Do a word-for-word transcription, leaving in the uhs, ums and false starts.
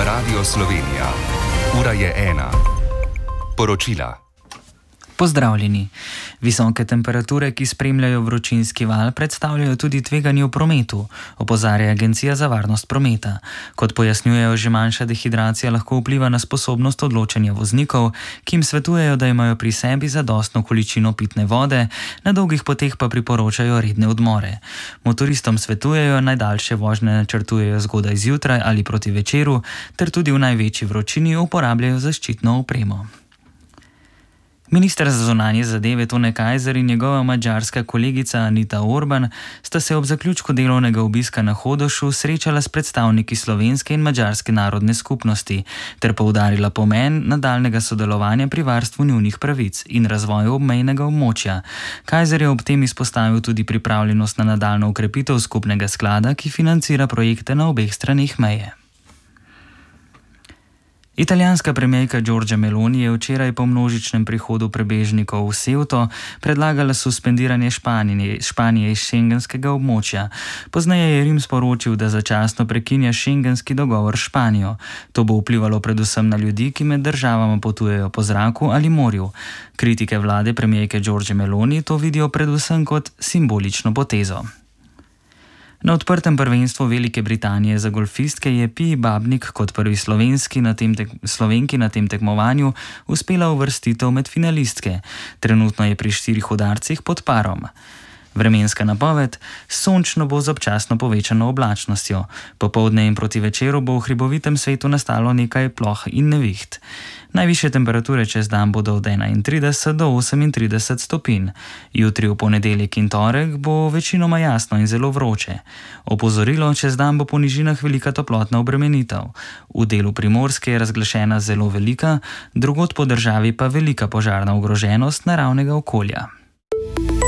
Radio Slovenija. Ura je ena. Poročila. Pozdravljeni. Visoke temperature, ki spremljajo vročinski val, predstavljajo tudi tveganje v prometu, opozarja Agencija za varnost prometa. Kot pojasnjujejo, že manjša dehidracija lahko vpliva na sposobnost odločanja voznikov, ki jim svetujejo, da imajo pri sebi zadostno količino pitne vode, na dolgih poteh pa priporočajo redne odmore. Motoristom svetujejo, naj daljše vožnje načrtujejo zgodaj zjutraj ali proti večeru, ter tudi v največji vročini uporabljajo zaščitno opremo. Minister za zunanje zadeve Tone Kajzer in njegova madžarska kolegica Anita Orban sta se ob zaključku delovnega obiska na Hodošu srečala s predstavniki slovenske in madžarske narodne skupnosti ter poudarila pomen nadaljnega sodelovanja pri varstvu njunih pravic in razvoju obmejnega območja. Kajzer je ob tem izpostavil tudi pripravljenost na nadaljnjo ukrepitev skupnega sklada, ki financira projekte na obeh straneh meje. Italijanska premierka Giorgia Meloni je včeraj po množičnem prihodu prebežnikov v Ceuto predlagala suspendiranje Španije, Španije iz šengenskega območja. Pozneje je Rim sporočil, da začasno prekinja šengenski dogovor s Španijo. To bo vplivalo predvsem na ljudi, ki med državama potujejo po zraku ali morju. Kritike vlade premierke Giorgie Meloni to vidijo predvsem kot simbolično potezo. Na odprtem prvenstvu Velike Britanije za golfistke je Piji Babnik kot prvi slovenski na tem tek, slovenki na tem tekmovanju uspela uvrstitev med finalistke. Trenutno je pri štirih udarcih pod parom. Vremenska napoved: sončno bo z občasno povečano oblačnostjo. Popoldne in proti večeru bo v hribovitem svetu nastalo nekaj ploh in neviht. Najvišje temperature čez dan bodo od enaintrideset do osemintrideset stopinj. Jutri v ponedeljek in torek bo večinoma jasno in zelo vroče. Opozorilo: čez dan bo po nižinah velika toplotna obremenitev. V delu Primorske je razglašena zelo velika, drugod po državi pa velika požarna ogroženost naravnega okolja.